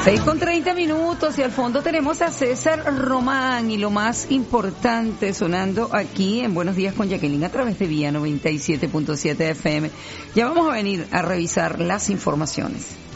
6:30 y al fondo tenemos a César Román y lo más importante sonando aquí en Buenos Días con Jacqueline a través de Vía 97.7 FM. Ya vamos a venir a revisar las informaciones.